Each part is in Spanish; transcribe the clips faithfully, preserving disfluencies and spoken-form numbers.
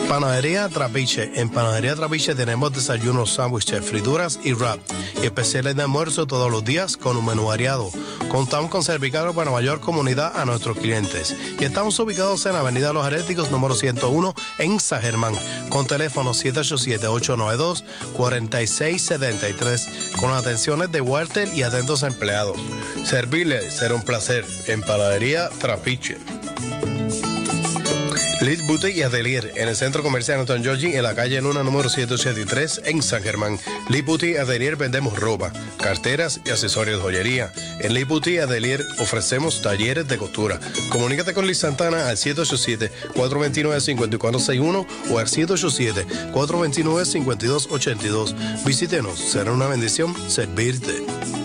Panadería Trapiche. En Panadería Trapiche tenemos desayunos, sándwiches, frituras y wrap. Y especiales de almuerzo todos los días con un menú variado. Contamos con servicargo para mayor comunidad a nuestros clientes. Y estamos ubicados en Avenida Los Heréticos, número ciento uno, en San Germán. Con teléfono siete ocho siete, ocho nueve dos, cuatro seis siete tres. Con atenciones de Walter y atentos empleados. Servirle será un placer en Panadería Trapiche. Liz Boutique y Atelier en el Centro Comercial Anton Georgi en la calle Luna número ciento ochenta y tres en San Germán. Liz Boutique y Atelier vendemos ropa, carteras y accesorios de joyería. En Liz Boutique y Atelier ofrecemos talleres de costura. Comunícate con Liz Santana al siete ocho siete, cuatro dos nueve, cinco cuatro seis uno o al siete ocho siete, cuatro dos nueve, cinco dos ocho dos. Visítenos, será una bendición servirte.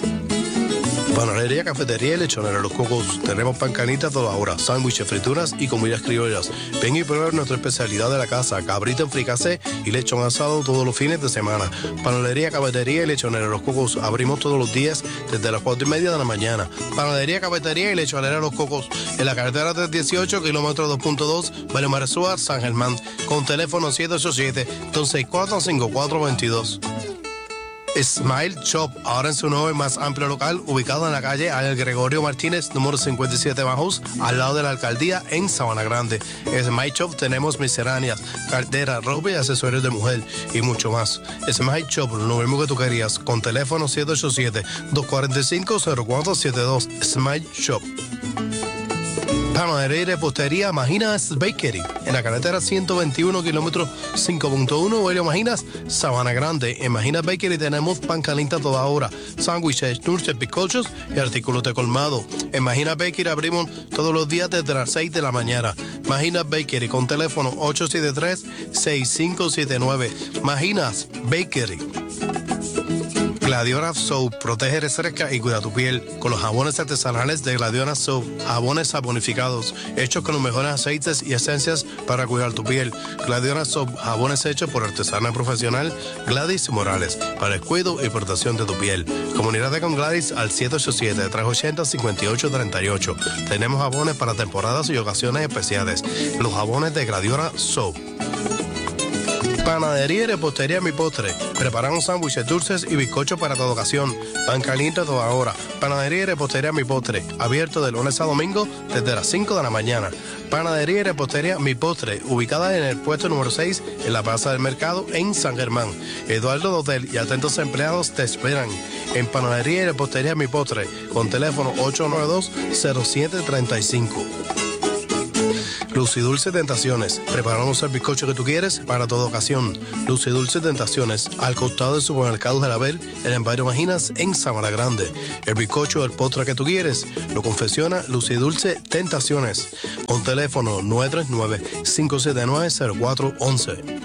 Panadería, cafetería y lechonera Los Cocos. Tenemos pan canita toda hora, sándwiches, frituras y comidas criollas. Ven y prueba nuestra especialidad de la casa, cabrito en fricasé y lechón asado todos los fines de semana. Panadería, cafetería y lechonera Los Cocos. Abrimos todos los días desde las cuatro y media de la mañana. Panadería, cafetería y lechonera Los Cocos. En la carretera trescientos dieciocho, kilómetro dos punto dos, Valle Maresúa, San Germán. Con teléfono siete ocho siete, dos seis cuatro, cinco cuatro dos dos. Smile Shop, ahora en su nuevo y más amplio local, ubicado en la calle Ángel Gregorio Martínez, número cincuenta y siete Bajos, al lado de la alcaldía en Sabana Grande. En Smile Shop tenemos misceláneas, carteras, ropa y accesorios de mujer y mucho más. Smile Shop, lo mismo que tú querías, con teléfono siete ocho siete, dos cuatro cinco, cero cuatro siete dos. Smile Shop. Panadería y repostería Maginas Bakery, en la carretera ciento veintiuno, kilómetro cinco punto uno, Helio Maginas, Sabana Grande. En Maginas Bakery tenemos pan caliente a toda hora, sándwiches, dulces, bizcochos y artículos de colmado. En Maginas Bakery abrimos todos los días desde las seis de la mañana. Maginas Bakery con teléfono ocho siete tres, seis cinco siete nueve. Maginas Bakery. Gladiona Soap, protege, refresca y cuida tu piel con los jabones artesanales de Gladiona Soap, jabones saponificados, hechos con los mejores aceites y esencias para cuidar tu piel. Gladiona Soap, jabones hechos por artesana profesional Gladys Morales, para el cuidado y protección de tu piel. Comunícate con Gladys al siete ocho siete, tres ochenta, cinco ocho tres ocho. Tenemos jabones para temporadas y ocasiones especiales. Los jabones de Gladiona Soap. Panadería y repostería Mi Postre. Preparamos sándwiches dulces y bizcochos para toda ocasión. Pan caliente a toda hora. Panadería y repostería Mi Postre. Abierto de lunes a domingo desde las cinco de la mañana. Panadería y repostería Mi Postre. Ubicada en el puesto número seis en la Plaza del Mercado en San Germán. Eduardo Dotel y atentos empleados te esperan. En Panadería y repostería Mi Postre. Con teléfono ocho nueve dos, cero siete tres cinco. Luz y Dulce Tentaciones. Preparamos el bizcocho que tú quieres para toda ocasión. Luz y Dulce Tentaciones, al costado del supermercado de la Ver, en el barrio Maginas, en Sabana Grande. El bizcocho o el postre que tú quieres lo confecciona Luz y Dulce Tentaciones. Con teléfono nueve tres nueve, cinco siete nueve, cero cuatro uno uno.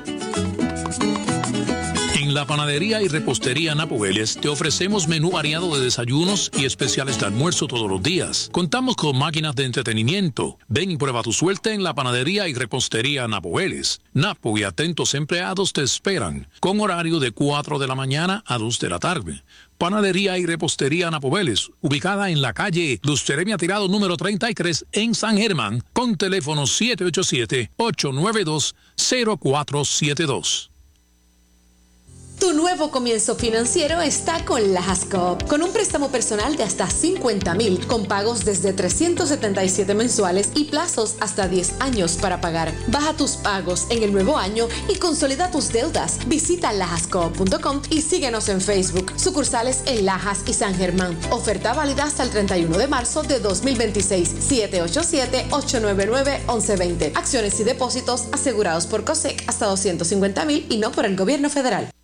En la Panadería y Repostería Napo Vélez te ofrecemos menú variado de desayunos y especiales de almuerzo todos los días. Contamos con máquinas de entretenimiento. Ven y prueba tu suerte en la Panadería y Repostería Napo Vélez. Napo y atentos empleados te esperan, con horario de cuatro de la mañana a dos de la tarde. Panadería y Repostería Napo Vélez, ubicada en la calle Luz Jeremia Tirado número treinta y tres en San Germán, con teléfono siete ocho siete, ocho nueve dos, cero cuatro siete dos. Tu nuevo comienzo financiero está con Lajas Coop. Con un préstamo personal de hasta cincuenta mil, con pagos desde trescientos setenta y siete mensuales y plazos hasta diez años para pagar. Baja tus pagos en el nuevo año y consolida tus deudas. Visita lajas coop punto com y síguenos en Facebook. Sucursales en Lajas y San Germán. Oferta válida hasta el treinta y uno de marzo de dos mil veintiséis. siete ocho siete, ocho nueve nueve, once veinte. Acciones y depósitos asegurados por COSEC hasta doscientos cincuenta mil y no por el gobierno federal.